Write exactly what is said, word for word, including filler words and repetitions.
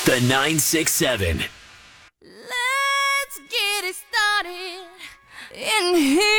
The nine six seven. Let's get it started in here.